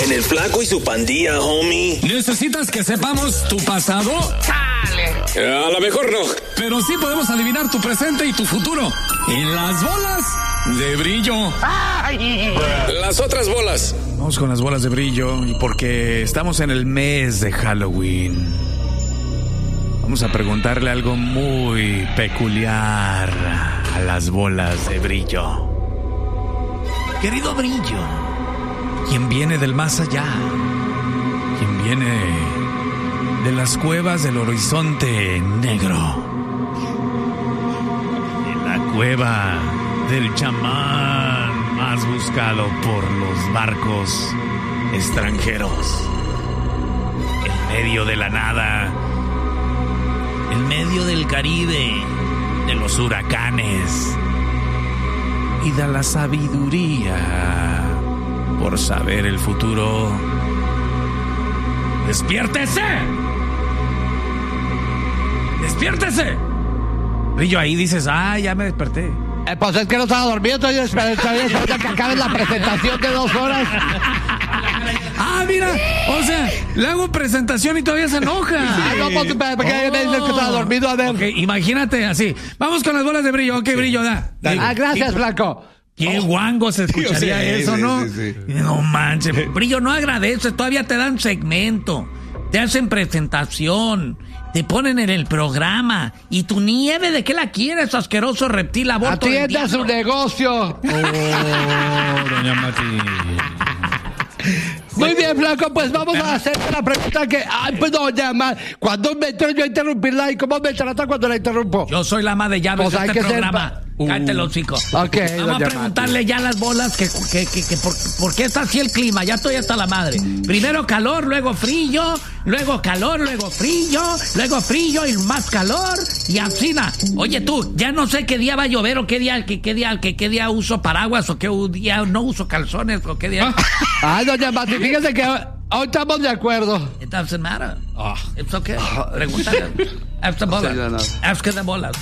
En el Flaco y su Pandilla, homie. ¿Necesitas que sepamos tu pasado? ¡Chale! A lo mejor no. Pero sí podemos adivinar tu presente y tu futuro. En las bolas de brillo. ¡Ay! Las otras bolas. Vamos con las bolas de brillo y porque estamos en el mes de Halloween. Vamos a preguntarle algo muy peculiar a las bolas de brillo. Querido brillo, ¿quién viene del más allá? ¿Quién viene de las cuevas del horizonte negro? De la cueva del chamán más buscado por los barcos extranjeros. En medio de la nada, en medio del Caribe, de los huracanes y de la sabiduría por saber el futuro. ¡Despiértese! ¡Despiértese! Brillo, ahí dices, ya me desperté. Pues es que no estaba dormido, todavía esperando que acabe la presentación de 2 horas. Mira, o sea, le hago presentación y todavía se enoja. No, pues, porque me dices que estaba dormido, a ver. Okay, imagínate así. Vamos con las bolas de brillo. Ok, brillo, da. Gracias, Flaco. Qué guango se escucharía eso, ¿no? Sí. No manches. Brillo, no agradeces, todavía te dan segmento, te hacen presentación, te ponen en el programa. ¿Y tu nieve de qué la quieres, asqueroso reptil aborto? Atienda su negocio. Doña Mati. Muy bien, Flaco, pues vamos a hacer la pregunta que... pues doña Mati, ¿cuándo me entro yo a interrumpirla y cómo me trata cuando la interrumpo? Yo soy la ama de llaves de este programa. Cállate los hocicos. Ok, vamos a preguntarle ya a las bolas que por qué está así el clima. Ya estoy hasta la madre. Primero calor, luego frío, luego calor, luego frío y más calor y asina. Oye tú, ya no sé qué día va a llover o qué día uso paraguas o qué día no uso calzones o qué día. Doña Mati, fíjese que hoy estamos de acuerdo. It doesn't matter. It's okay. Pregúntale. Ask the bolas. Ask the bolas.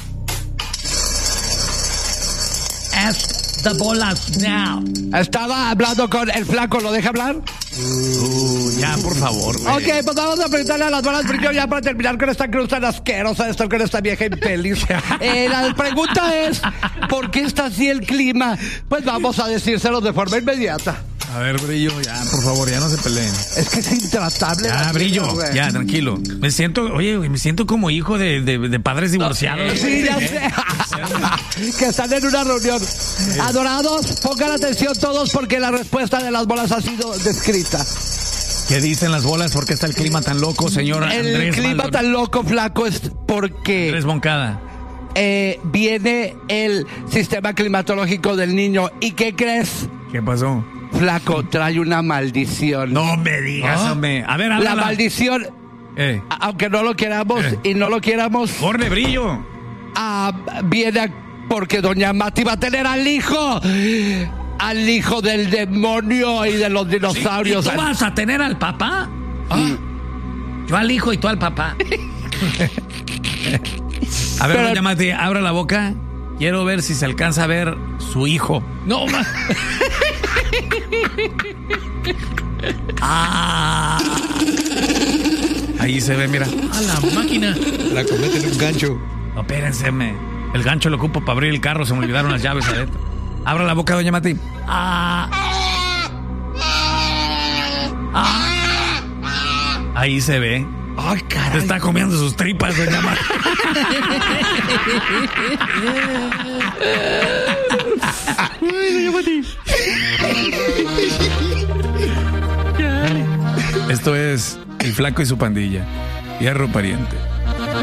Ask the bolas now. Estaba hablando con el Flaco, ¿lo deja hablar? Ya, por favor. Ok, pues vamos a preguntarle a las bolas brillo ya para terminar con esta cruz tan asquerosa, con esta vieja infeliz. La pregunta es, ¿por qué está así el clima? Pues vamos a decírselo de forma inmediata. A ver, Brillo, ya, por favor, ya no se peleen. Es que es intratable. Ya, Brillo, ya, tranquilo. Me siento como hijo de padres divorciados. Sí, ya sé. Que están en una reunión. Adorados, pongan atención todos porque la respuesta de las bolas ha sido descrita. ¿Qué dicen las bolas? ¿Por qué está el clima tan loco, señor Andrés? El clima tan loco, Flaco, es porque... Andrés Moncada. Viene el sistema climatológico del niño. ¿Y qué crees? ¿Qué pasó? Flaco, trae una maldición. No me digas, hombre. A ver, háblala. La maldición, aunque no lo queramos y no lo quieramos... ¡Corre, Brillo! Viene porque doña Mati va a tener al hijo del demonio y de los dinosaurios. ¿Y tú vas a tener al papá? Yo al hijo y tú al papá. A ver, doña Mati, abra la boca. Quiero ver si se alcanza a ver su hijo. No, ahí se ve, mira. A la máquina. La comete en un gancho. No, espérense, el gancho lo ocupo para abrir el carro. Se me olvidaron las llaves adentro. Abra la boca, doña Mati. Ahí se ve. Ay, caray. Se está comiendo sus tripas, doña Mati. Ay, doña Mati. Esto es El Flaco y su Pandilla. Hierro pariente.